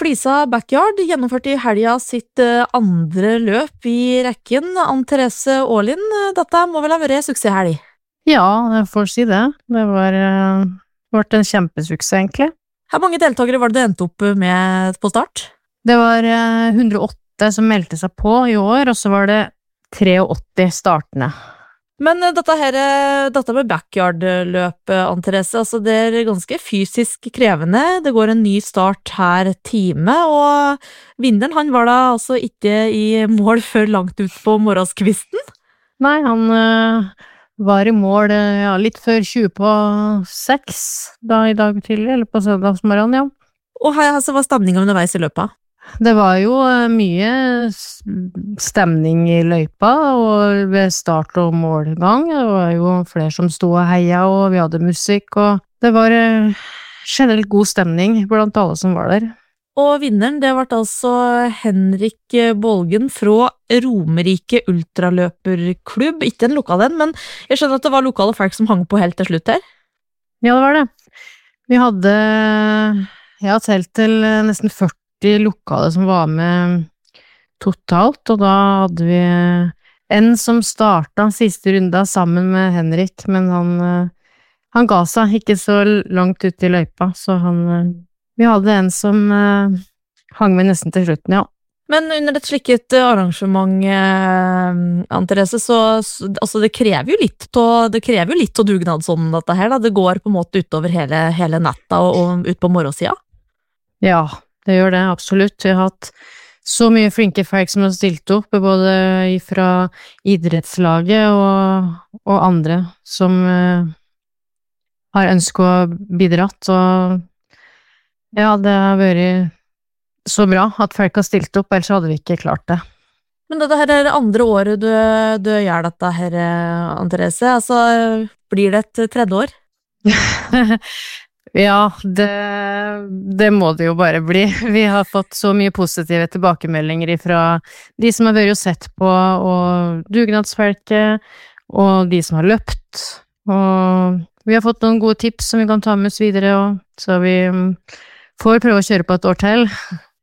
Lisa Backyard gjennomførte I helga sitt andre løp I rekken. Ann-Therese Aalind, dette må vel ha vært suksesshelg? Ja, jeg får si det. Det vært en kjempesuksess, egentlig. Hvor mange deltakere var det endte opp med på start? Det var 108 som meldte seg på I år, og så var det 83 startende. Men dette med backyard-løp, Ann-Therese, altså det ganske fysisk krevende. Det går en ny start her time, og vinneren han var da altså ikke I mål før langt ut på morgenskvisten. Nei, han var I mål litt før 20 på 6 da I dag tidlig, eller på søndagsmorgen, ja. Og her altså, var stemningen underveis I løpet? Det var jo mye stemning I løypa, og ved start og målgang, det var jo flere som stod og heia, og vi hadde musikk, og det var generelt god stemning blant alle som var der. Og vinneren, det var altså Henrik Bolgen fra Romerike Ultraløperklubb, ikke en lokal den, men jeg skjønner at det var lokale folk som hang på helt til slutt her. Ja, det var det. Vi hadde, jeg har telt til nesten 40 lokale som var med totalt, og da hadde vi en som startet siste runda sammen med Henrik, men han ga seg ikke så langt ut I løypa, så vi hadde en som hang med nesten til slutten, ja. Men under et slikt arrangement, Ann-Therese, så altså det krever jo litt av dugnad sånn dette her, da. Det går på en måte utover hele natta og ut på morgensida. Ja, det gjør det, absolutt. Vi har hatt så mye flinke folk som har stilt opp, både fra idrettslaget og andre som har ønsket å bidratt, og ja, det har vært så bra at folk har stilt opp, ellers hadde vi ikke klart det. Men dette her det andre året du gjør dette her, Ann-Therese, altså blir det et tredje år? Ja, det må det jo bare bli. Vi har fått så mye positive tilbakemeldinger fra de som har vært og sett på, og dugnadsfolket, og de som har løpt, og vi har fått noen gode tips som vi kan ta med oss videre, og så vi får prøve å kjøre på et år til.